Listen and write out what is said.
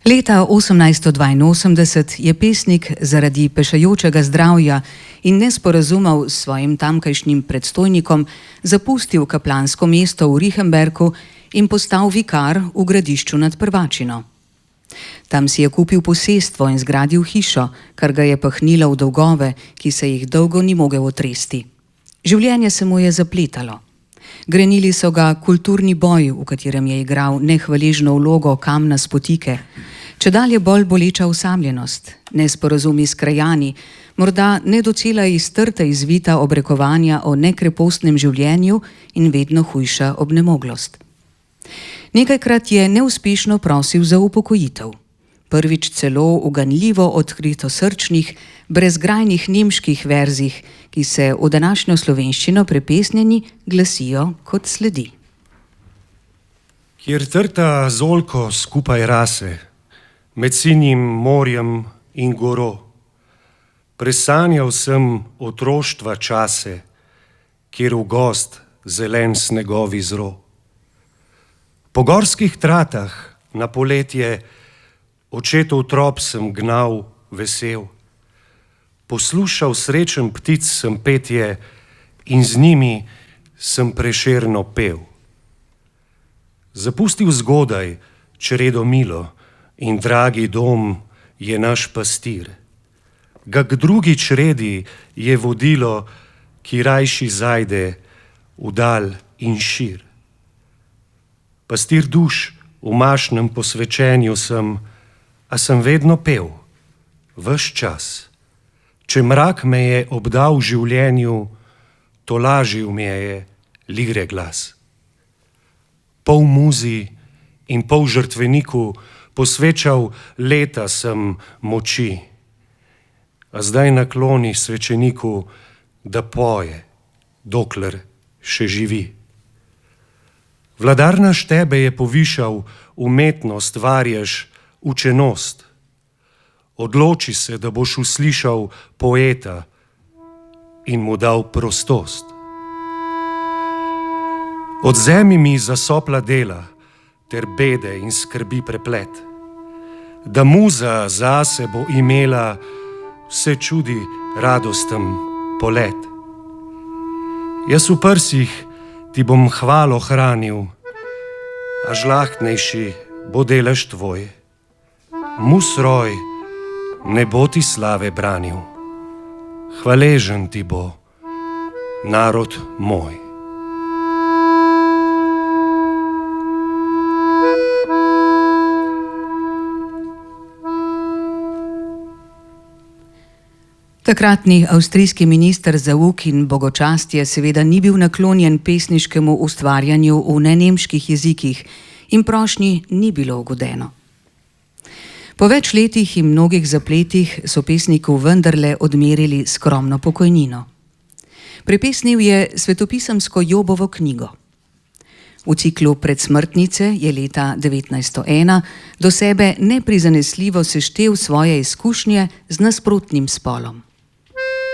Leta 1882 je pesnik zaradi pešajočega zdravja in nesporazumov s svojim tamkajšnjim predstojnikom zapustil kaplansko mesto v Rihemberku in postal vikar v Gradišču nad Prvačino. Tam si je kupil posestvo in zgradil hišo, kar ga je pahnilo v dolgove, ki se jih dolgo ni mogel otresti. Življenje se mu je zapletalo. Grenili so ga kulturni boj, v katerem je igral nehvaležno vlogo kamna spotike, čedalje bolj boleča osamljenost, nesporazumi s krajani, morda nedocela iztrta izvita obrekovanja o nekrepostnem življenju in vedno hujša obnemoglost. Nekajkrat je neuspešno prosil za upokojitev. Prvič celo v ganljivo odkritosrčnih, brezgrajnih nemških verzih, ki se v današnjo slovenščino prepesnjeni glasijo kot sledi. Kjer trta zolko skupaj rase, med sinjim morjem in goro, presanjal sem otroštva čase, kjer v gost zelen snegovi zro. Po gorskih tratah na poletje očetov trop sem gnal vesel, poslušal srečen ptic sem petje in z njimi sem prešerno pel. Zapustil zgodaj čredo milo in dragi dom je naš pastir. Ga k drugi čredi je vodilo, ki rajši zajde v dal in šir. Pastir duš v mašnem posvečenju sem, a sem vedno pel, ves čas. Če mrak me je obdal v življenju, tolažil me je lire glas. Pol muzi in pol žrtveniku posvečal leta sem moči, a zdaj nakloni svečeniku, da poje, dokler še živi. Vladar naš tebe je povišal, umetnost varješ, učenost. Odloči se, da boš uslišal poeta in mu dal prostost. Odzemi mi zasopla dela ter bede in skrbi preplet, da muza zase bo imela vse čudi radostem polet. Jaz v prsih ti bom hvalo hranil, a žlahtnejši bo delež tvoj. Mus roj ne bo ti slave branil, hvaležen ti bo narod moj. Takratni avstrijski minister za uk in bogočastje seveda ni bil naklonjen pesniškemu ustvarjanju v nenemških jezikih in prošnji ni bilo ugodeno. Po več letih in mnogih zapletih so pesniku vendarle odmerili skromno pokojnino. Prepesnil je svetopisemsko Jobovo knjigo. V ciklu Predsmrtnice je leta 1901 do sebe neprizanesljivo seštel svoje izkušnje z nasprotnim spolom.